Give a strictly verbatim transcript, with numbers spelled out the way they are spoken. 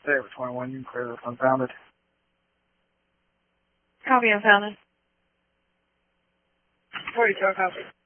Today for twenty-one, you can clear this unfounded. Copy unfounded. forty-two, copy.